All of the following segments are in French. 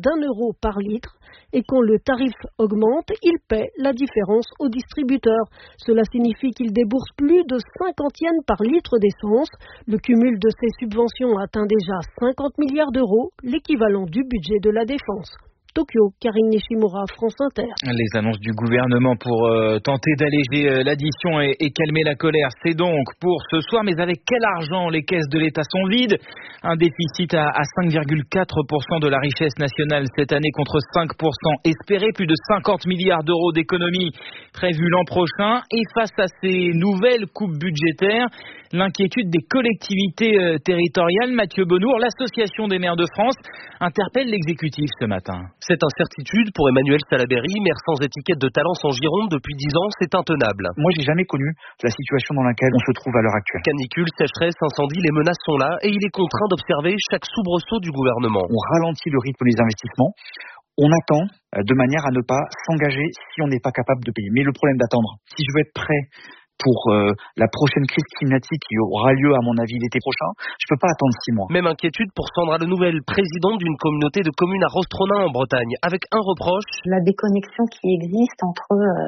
d'€1 par litre et quand le tarif augmente, il paie la différence au distributeur. Cela signifie qu'il débourse plus de 50 yens par litre d'essence. Le cumul de ces subventions atteint déjà 50 milliards d'euros, l'équivalent du budget de la défense. Tokyo, Karine Nishimura, France Inter. Les annonces du gouvernement pour tenter d'alléger l'addition et calmer la colère, c'est donc pour ce soir. Mais avec quel argent? Les caisses de l'État sont vides. Un déficit à 5,4% de la richesse nationale cette année contre 5% espéré. Plus de 50 milliards d'euros d'économies prévues l'an prochain. Et face à ces nouvelles coupes budgétaires, l'inquiétude des collectivités territoriales. Mathieu Bonnour, l'Association des maires de France, interpelle l'exécutif ce matin. Cette incertitude pour Emmanuel Salaberry, maire sans étiquette de Talence en Gironde depuis 10 ans, c'est intenable. Moi, j'ai jamais connu la situation dans laquelle on se trouve à l'heure actuelle. Canicule, sécheresse, incendie, les menaces sont là et il est contraint d'observer chaque soubresaut du gouvernement. On ralentit le rythme des investissements. On attend de manière à ne pas s'engager si on n'est pas capable de payer. Mais le problème d'attendre, si je veux être prêt pour la prochaine crise climatique qui aura lieu à mon avis l'été prochain, je peux pas attendre 6 mois. Même inquiétude pour Sandra Lenouvelle, présidente d'une communauté de communes à Rostronin en Bretagne, avec un reproche. La déconnexion qui existe entre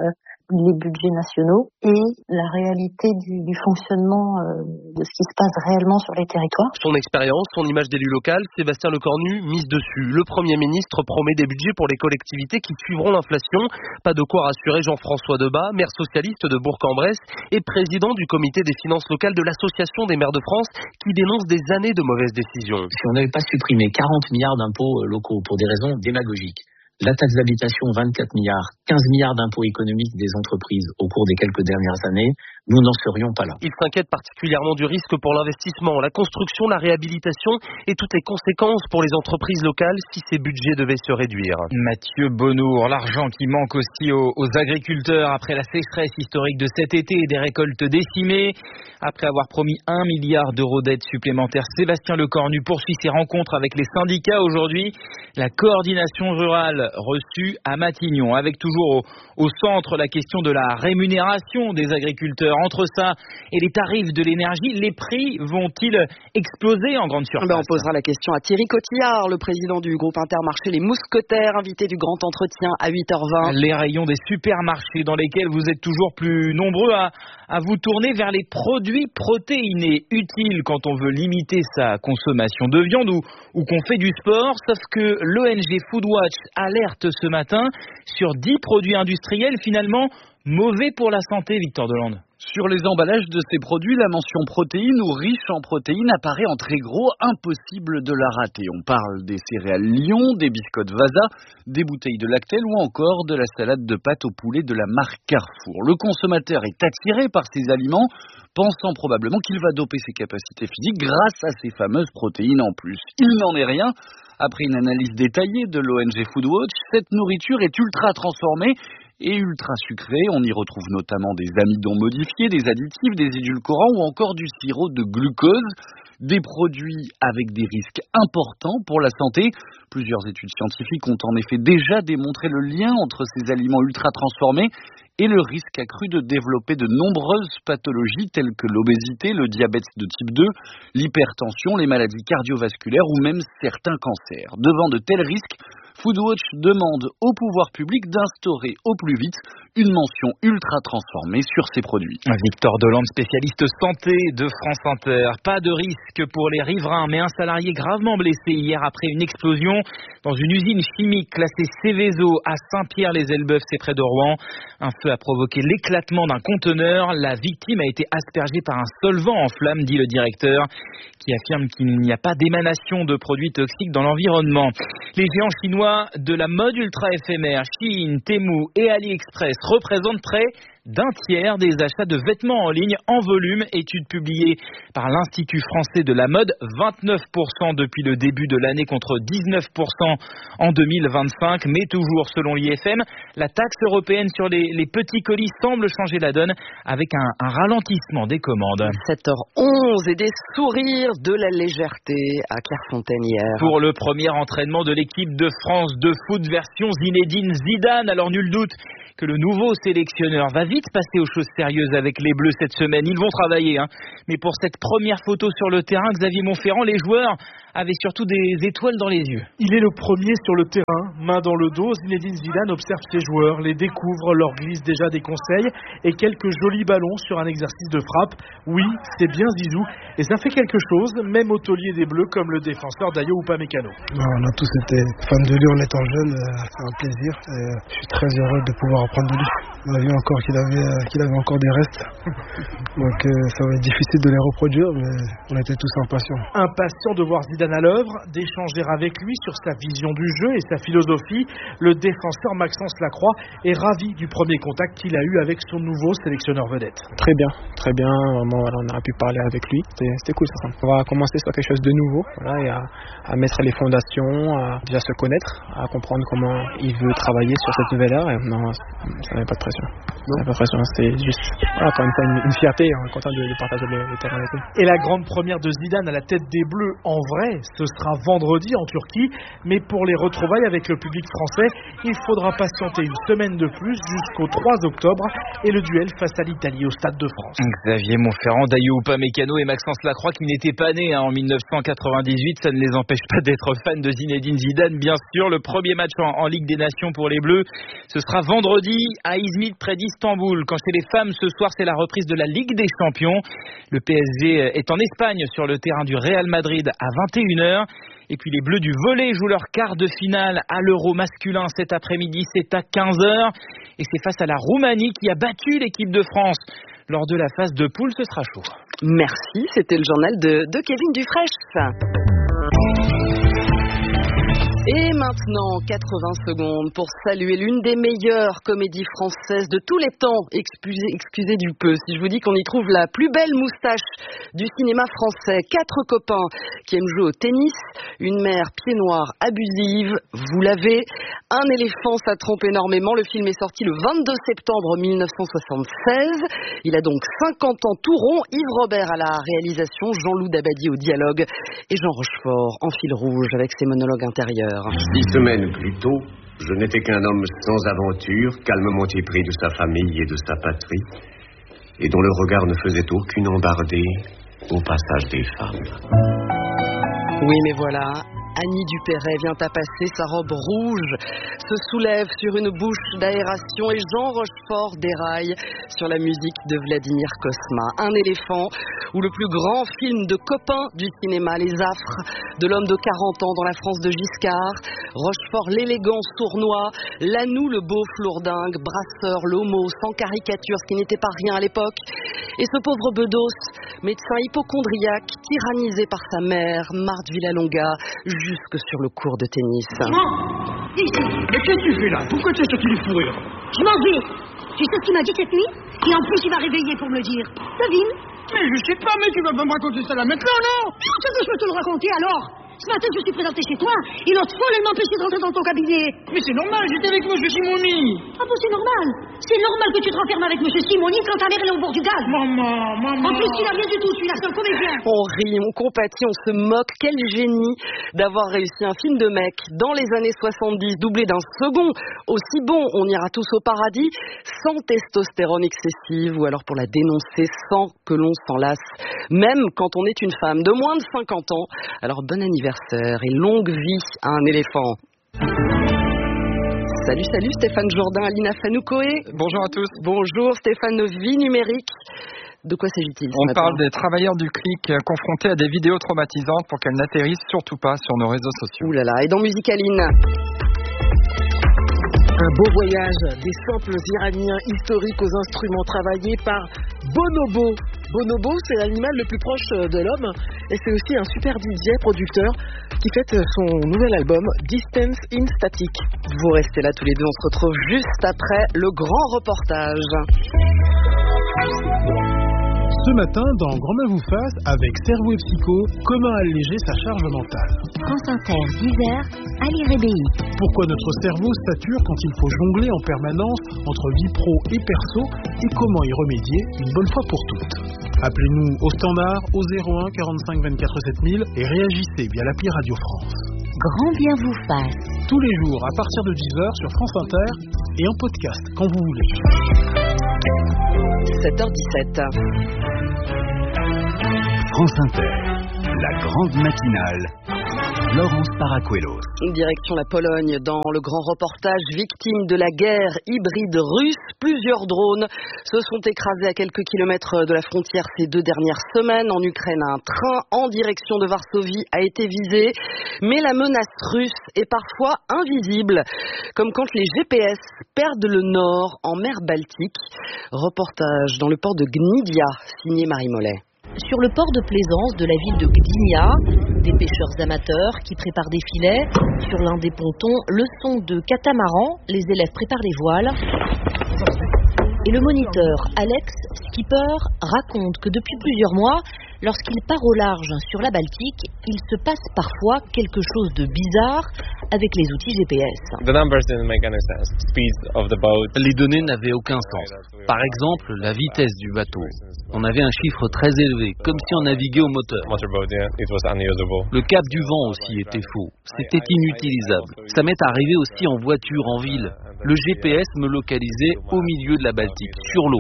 les budgets nationaux et la réalité du fonctionnement de ce qui se passe réellement sur les territoires. Son expérience, son image d'élu local, Sébastien Lecornu mise dessus. Le Premier ministre promet des budgets pour les collectivités qui suivront l'inflation. Pas de quoi rassurer Jean-François Debat, maire socialiste de Bourg-en-Bresse et président du comité des finances locales de l'Association des maires de France qui dénonce des années de mauvaises décisions. Si on n'avait pas supprimé 40 milliards d'impôts locaux pour des raisons démagogiques, la taxe d'habitation 24 milliards, 15 milliards d'impôts économiques des entreprises au cours des quelques dernières années, nous n'en serions pas là. Il s'inquiète particulièrement du risque pour l'investissement, la construction, la réhabilitation et toutes les conséquences pour les entreprises locales si ces budgets devaient se réduire. Mathieu Bonnour, l'argent qui manque aussi aux agriculteurs après la sécheresse historique de cet été et des récoltes décimées. Après avoir promis 1 milliard d'euros d'aide supplémentaire, Sébastien Lecornu poursuit ses rencontres avec les syndicats aujourd'hui. La coordination rurale reçue à Matignon, avec toujours au centre la question de la rémunération des agriculteurs. Entre ça et les tarifs de l'énergie, les prix vont-ils exploser en grande surface? On posera la question à Thierry Cotillard, le président du groupe Intermarché Les Mousquetaires, invité du grand entretien à 8h20. Les rayons des supermarchés dans lesquels vous êtes toujours plus nombreux à vous tourner vers les produits protéinés utiles quand on veut limiter sa consommation de viande ou qu'on fait du sport. Sauf que l'ONG Foodwatch alerte ce matin sur 10 produits industriels finalement mauvais pour la santé, Victor Delande. Sur les emballages de ces produits, la mention protéines ou riche en protéines apparaît en très gros, impossible de la rater. On parle des céréales Lion, des biscottes Vasa, des bouteilles de Lactel ou encore de la salade de pâtes au poulet de la marque Carrefour. Le consommateur est attiré par ces aliments, pensant probablement qu'il va doper ses capacités physiques grâce à ces fameuses protéines en plus. Il n'en est rien. Après une analyse détaillée de l'ONG Foodwatch, cette nourriture est ultra transformée et ultra sucrée. On y retrouve notamment des amidons modifiés, des additifs, des édulcorants ou encore du sirop de glucose. Des produits avec des risques importants pour la santé. Plusieurs études scientifiques ont en effet déjà démontré le lien entre ces aliments ultra transformés et le risque accru de développer de nombreuses pathologies telles que l'obésité, le diabète de type 2, l'hypertension, les maladies cardiovasculaires ou même certains cancers. Devant de tels risques, Foodwatch demande au pouvoir public d'instaurer au plus vite une mention ultra transformée sur ces produits. Victor Delande, spécialiste santé de France Inter. Pas de risque pour les riverains, mais un salarié gravement blessé hier après une explosion dans une usine chimique classée Céveso à Saint-Pierre-les-Elbeufs, c'est près de Rouen. Un feu a provoqué l'éclatement d'un conteneur. La victime a été aspergée par un solvant en flammes, dit le directeur, qui affirme qu'il n'y a pas d'émanation de produits toxiques dans l'environnement. Les géants chinois de la mode ultra éphémère, Shein, Temu et AliExpress représentent près d'un tiers des achats de vêtements en ligne en volume. Étude publiée par l'Institut français de la mode, 29% depuis le début de l'année contre 19% en 2025. Mais toujours selon l'IFM, la taxe européenne sur les petits colis semble changer la donne avec un ralentissement des commandes. 7h11 et des sourires, de la légèreté à Clairefontaine hier. Pour le premier entraînement de l'équipe de France de foot version Zinedine Zidane, alors nul doute que le nouveau sélectionneur va vite vite passer aux choses sérieuses avec les Bleus cette semaine. Ils vont travailler, mais pour cette première photo sur le terrain, Xavier Montferrand, les joueurs avaient surtout des étoiles dans les yeux. Il est le premier sur le terrain, main dans le dos. Zinedine Zidane observe ses joueurs, les découvre, leur glisse déjà des conseils et quelques jolis ballons sur un exercice de frappe. Oui, c'est bien Zizou et ça fait quelque chose, même au taulier des Bleus comme le défenseur Dayo Upamecano. On a tous été fans de lui en étant jeune, c'est un plaisir et je suis très heureux de pouvoir apprendre de lui. On a vu encore qu'il avait encore des restes, donc ça va être difficile de les reproduire, mais on était tous impatients. Impatients de voir Zidane à l'œuvre, d'échanger avec lui sur sa vision du jeu et sa philosophie. Le défenseur Maxence Lacroix est ravi du premier contact qu'il a eu avec son nouveau sélectionneur vedette. Très bien, vraiment, on a pu parler avec lui, c'était cool ça. On va commencer sur quelque chose de nouveau, et à mettre les fondations, à déjà se connaître, à comprendre comment il veut travailler sur cette nouvelle ère. Et non, ça n'avait pas de pression. C'est juste encore une fierté, on est content de partager le terrain avec lui. Et la grande première de Zidane à la tête des Bleus en vrai, ce sera vendredi en Turquie, mais pour les retrouvailles avec le public français, il faudra patienter une semaine de plus jusqu'au 3 octobre et le duel face à l'Italie au Stade de France. Xavier Montferrand, Dayo Upamecano et Maxence Lacroix qui n'étaient pas nés en 1998, ça ne les empêche pas d'être fans de Zinedine Zidane. Bien sûr, le premier match en Ligue des Nations pour les Bleus, ce sera vendredi à Izmit près d'Istanbul. Quand chez les femmes, ce soir, c'est la reprise de la Ligue des Champions. Le PSG est en Espagne sur le terrain du Real Madrid à 21h. Et puis les Bleus du volley jouent leur quart de finale à l'Euro masculin cet après-midi, c'est à 15h. Et c'est face à la Roumanie qui a battu l'équipe de France. Lors de la phase de poule, ce sera chaud. Merci, c'était le journal de Kevin Dufresne. Et maintenant, 80 secondes pour saluer l'une des meilleures comédies françaises de tous les temps. Excusez du peu si je vous dis qu'on y trouve la plus belle moustache du cinéma français. 4 copains qui aiment jouer au tennis, une mère pied noir abusive, vous l'avez, un éléphant, ça trompe énormément. Le film est sorti le 22 septembre 1976. Il a donc 50 ans tout rond. Yves Robert à la réalisation, Jean-Loup Dabadi au dialogue et Jean Rochefort en fil rouge avec ses monologues intérieurs. 10 semaines plus tôt, je n'étais qu'un homme sans aventure, calmement épris de sa famille et de sa patrie, et dont le regard ne faisait aucune embardée au passage des femmes. Oui, mais voilà, Annie Dupéret vient à passer, sa robe rouge se soulève sur une bouche d'aération et Jean Rochefort déraille sur la musique de Vladimir Cosma. Un éléphant ou le plus grand film de copains du cinéma, Les Affres de l'homme de 40 ans dans la France de Giscard, Rochefort l'élégant sournois, Lanoux le beau flourdingue, Brasseur l'homo sans caricature, ce qui n'était pas rien à l'époque, et ce pauvre Bedos, médecin hypocondriaque, tyrannisé par sa mère, Marthe Villalonga, jusque sur le court de tennis. Maman, ici. Mais qu'est-ce que tu fais là? Pourquoi tu es sorti du fourrure? Je m'en vais. Tu sais ce qu'il m'a dit cette nuit? Et en plus, il m'a réveillé pour me le dire. Devine. Mais je sais pas, mais tu vas pas me raconter ça là maintenant, non? C'est que je peux te le raconter alors. Ce matin, je suis présenté chez toi et l'autre fois, elle m'empêchait de rentrer dans ton cabinet. Mais c'est normal, j'étais avec M. Simoni. Ah bon, c'est normal. C'est normal que tu te renfermes avec M. Simoni quand ta mère est au Portugal. Maman. En plus, il a rien du tout, celui-là, c'est un comédien. On rit, on compatit, on se moque. Quel génie d'avoir réussi un film de mec dans les années 70, doublé d'un second aussi bon. On ira tous au paradis, sans testostérone excessive ou alors pour la dénoncer sans que l'on s'en lasse. Même quand on est une femme de moins de 50 ans. Alors, bon anniversaire et longue vie à un éléphant. Salut Stéphane Jourdain, Alina Fanoukoé. Bonjour à tous. Bonjour Stéphane, vie numérique. De quoi s'agit-il? On parle des travailleurs du clic confrontés à des vidéos traumatisantes pour qu'elles n'atterrissent surtout pas sur nos réseaux sociaux. Ouh là là, et dans Musicaline? Un beau voyage des samples iraniens historiques aux instruments travaillés par Bonobo. Bonobo, c'est l'animal le plus proche de l'homme et c'est aussi un super DJ producteur qui fête son nouvel album Distance in Static. Vous restez là tous les deux, on se retrouve juste après le grand reportage. Ce matin, dans Grand Mal vous fasse, avec Cerveau et Psycho, comment alléger sa charge mentale. France Inter, 10h, Ali Rébéi. Pourquoi notre cerveau sature quand il faut jongler en permanence entre vie pro et perso et comment y remédier une bonne fois pour toutes. Appelez-nous au standard au 01 45 24 7000 et réagissez via l'appli Radio France. Grand bien vous fasse. Tous les jours à partir de 10h sur France Inter et en podcast quand vous voulez. 7h17. France Inter, la grande matinale. Laurence Paracuelos. Direction la Pologne, dans le grand reportage victime de la guerre hybride russe. Plusieurs drones se sont écrasés à quelques kilomètres de la frontière ces 2 dernières semaines. En Ukraine, un train en direction de Varsovie a été visé. Mais la menace russe est parfois invisible, comme quand les GPS perdent le nord en mer Baltique. Reportage dans le port de Gdynia, signé Marie Mollet. Sur le port de plaisance de la ville de Gdynia, des pêcheurs amateurs qui préparent des filets. Sur l'un des pontons, leçon de catamaran, les élèves préparent les voiles. Et le moniteur Alex, skipper, raconte que depuis plusieurs mois, lorsqu'il part au large sur la Baltique, il se passe parfois quelque chose de bizarre avec les outils GPS. Les données n'avaient aucun sens. Par exemple, la vitesse du bateau. On avait un chiffre très élevé, comme si on naviguait au moteur. Le cap du vent aussi était faux. C'était inutilisable. Ça m'est arrivé aussi en voiture, en ville. Le GPS me localisait au milieu de la Baltique, sur l'eau.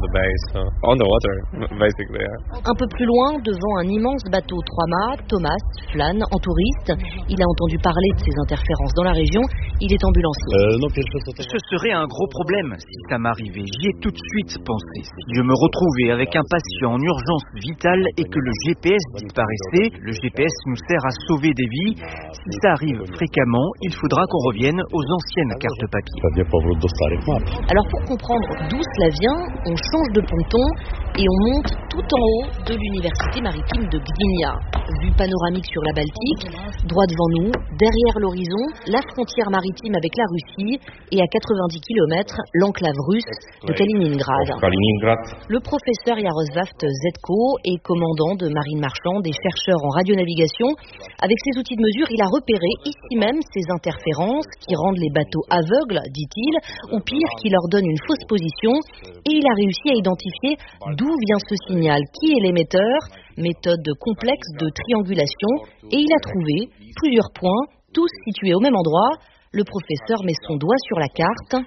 Un peu plus loin, devant un immense bateau 3 mâts, Thomas flâne en touriste. Il a entendu parler de ces interférences dans la région. Il est ambulancier. Ce serait un gros problème si ça m'arrivait. J'y ai tout de suite pensé. Si je me retrouvais avec un patient en urgence vitale et que le GPS disparaissait, le GPS nous sert à sauver des vies. Si ça arrive fréquemment, il faudra qu'on revienne aux anciennes cartes papier. Alors pour comprendre d'où cela vient, on change de ponton et on monte tout en haut de l'université maritime de Gdynia. Vue panoramique sur la Baltique, droit devant nous, derrière l'horizon, la frontière maritime avec la Russie et à 90 km, l'enclave russe de Kaliningrad. Le professeur Yaroslav Zetko est commandant de marine marchande et chercheur en radionavigation. Avec ses outils de mesure, il a repéré ici même ces interférences qui rendent les bateaux aveugles, dit-il, ou pire, qui leur donnent une fausse position. Et il a réussi à identifier d'où vient ce signal, qui est l'émetteur, méthode complexe de triangulation, et il a trouvé plusieurs points, tous situés au même endroit. Le professeur met son doigt sur la carte.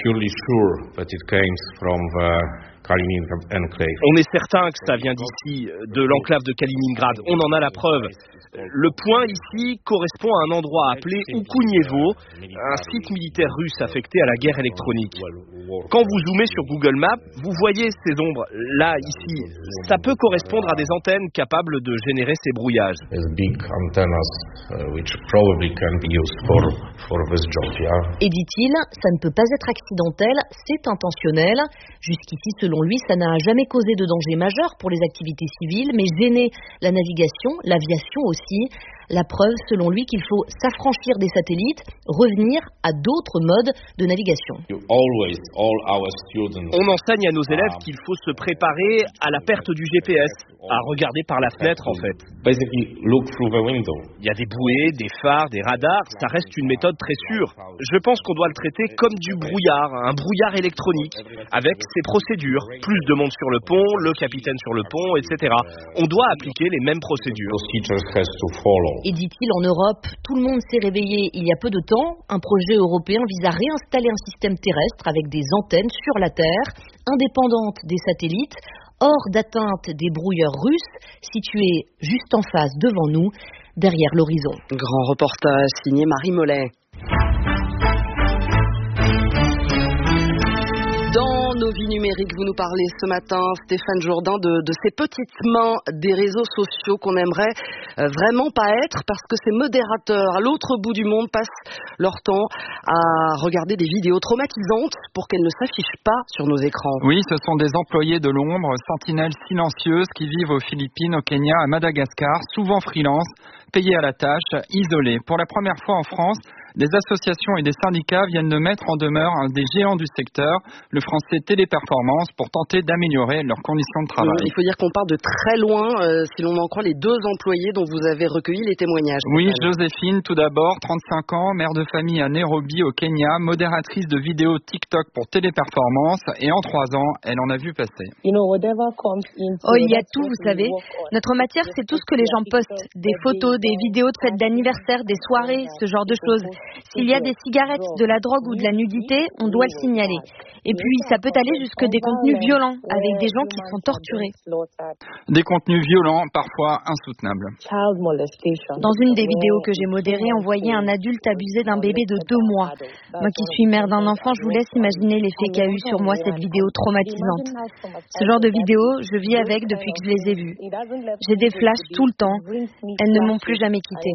On est certain que ça vient d'ici, de l'enclave de Kaliningrad. On en a la preuve. Le point ici correspond à un endroit appelé Okunievo, un site militaire russe affecté à la guerre électronique. Quand vous zoomez sur Google Maps, vous voyez ces ombres là, ici. Ça peut correspondre à des antennes capables de générer ces brouillages. Et dit-il, ça ne peut pas être accidentel, c'est intentionnel. Jusqu'ici, selon lui, ça n'a jamais causé de danger majeur pour les activités civiles, mais gêné la navigation, l'aviation aussi. La preuve, selon lui, qu'il faut s'affranchir des satellites, revenir à d'autres modes de navigation. On enseigne à nos élèves qu'il faut se préparer à la perte du GPS, à regarder par la fenêtre en fait. Il y a des bouées, des phares, des radars, ça reste une méthode très sûre. Je pense qu'on doit le traiter comme du brouillard, un brouillard électronique, avec ses procédures. Plus de monde sur le pont, le capitaine sur le pont, etc. On doit appliquer les mêmes procédures. Et dit-il, en Europe, tout le monde s'est réveillé il y a peu de temps. Un projet européen vise à réinstaller un système terrestre avec des antennes sur la Terre, indépendantes des satellites, hors d'atteinte des brouilleurs russes, situés juste en face devant nous, derrière l'horizon. Grand reportage signé Marie Mollet. Dans nos vies numériques, vous nous parlez ce matin, Stéphane Jourdain, de ces petites mains des réseaux sociaux qu'on aimerait vraiment pas être parce que ces modérateurs à l'autre bout du monde passent leur temps à regarder des vidéos traumatisantes pour qu'elles ne s'affichent pas sur nos écrans. Oui, ce sont des employés de l'ombre, sentinelles silencieuses qui vivent aux Philippines, au Kenya, à Madagascar, souvent freelance, payés à la tâche, isolés. Pour la première fois en France, des associations et des syndicats viennent de mettre en demeure un des géants du secteur, le français Téléperformance, pour tenter d'améliorer leurs conditions de travail. Il faut dire qu'on part de très loin, si l'on en croit les 2 employés dont vous avez recueilli les témoignages. Oui, Joséphine, tout d'abord, 35 ans, mère de famille à Nairobi, au Kenya, modératrice de vidéos TikTok pour Téléperformance, et en 3 ans, elle en a vu passer. Il y a tout, vous savez. Notre matière, c'est tout ce que les gens postent. Des photos, des vidéos de fêtes d'anniversaire, des soirées, ce genre de choses. S'il y a des cigarettes, de la drogue ou de la nudité, on doit le signaler. Et puis, ça peut aller jusque des contenus violents, avec des gens qui sont torturés. Des contenus violents, parfois insoutenables. Dans une des vidéos que j'ai modérées, on voyait un adulte abuser d'un bébé de 2 mois. Moi qui suis mère d'un enfant, je vous laisse imaginer l'effet qu'a eu sur moi cette vidéo traumatisante. Ce genre de vidéos, je vis avec depuis que je les ai vues. J'ai des flashs tout le temps. Elles ne m'ont plus jamais quittée.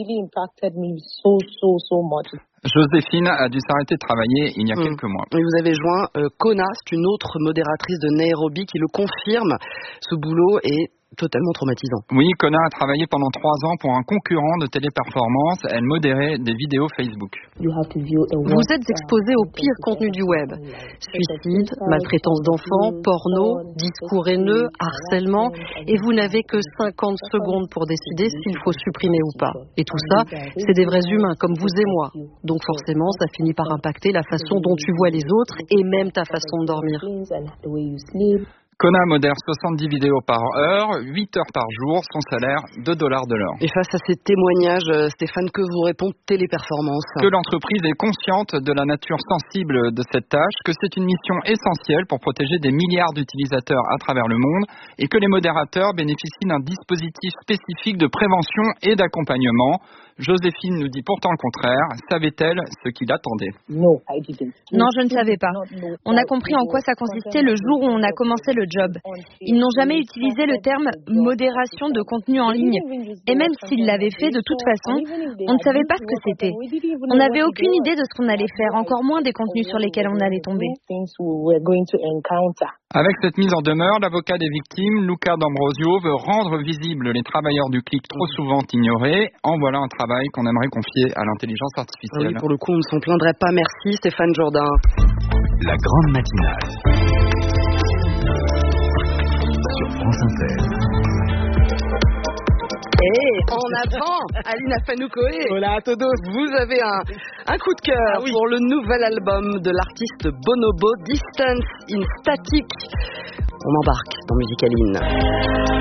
Joséphine a dû s'arrêter de travailler il y a quelques mois. Et vous avez joint Kona, c'est une autre modératrice de Nairobi qui le confirme. Ce boulot est totalement traumatisant. Oui, Kona a travaillé pendant 3 ans pour un concurrent de téléperformance. Elle modérait des vidéos Facebook. Vous êtes exposé au pire contenu du web. Suicide, maltraitance d'enfants, porno, discours haineux, harcèlement. Et vous n'avez que 50 secondes pour décider s'il faut supprimer ou pas. Et tout ça, c'est des vrais humains comme vous et moi. Donc forcément, ça finit par impacter la façon dont tu vois les autres et même ta façon de dormir. Kona modère 70 vidéos par heure, 8 heures par jour, son salaire $2 de l'heure. Et face à ces témoignages, Stéphane, que vous répond Téléperformance? Que l'entreprise est consciente de la nature sensible de cette tâche, que c'est une mission essentielle pour protéger des milliards d'utilisateurs à travers le monde et que les modérateurs bénéficient d'un dispositif spécifique de prévention et d'accompagnement. Joséphine nous dit pourtant le contraire. Savait-elle ce qu'il attendait? Non, je ne savais pas. On a compris en quoi ça consistait le jour où on a commencé le job. Ils n'ont jamais utilisé le terme modération de contenu en ligne. Et même s'ils l'avaient fait de toute façon, on ne savait pas ce que c'était. On n'avait aucune idée de ce qu'on allait faire, encore moins des contenus sur lesquels on allait tomber. Avec cette mise en demeure, l'avocat des victimes, Luca D'Ambrosio, veut rendre visibles les travailleurs du clic trop souvent ignorés. En voilà un travail qu'on aimerait confier à l'intelligence artificielle. Oui, pour le coup, on ne s'en plaindrait pas. Merci Stéphane Jourdain. La grande matinale sur France Inter. Et en avant, Alina Fanoukoé. Hola a todos. Vous avez un coup de cœur pour le nouvel album de l'artiste Bonobo, Distance in Static. On embarque dans Musicaline.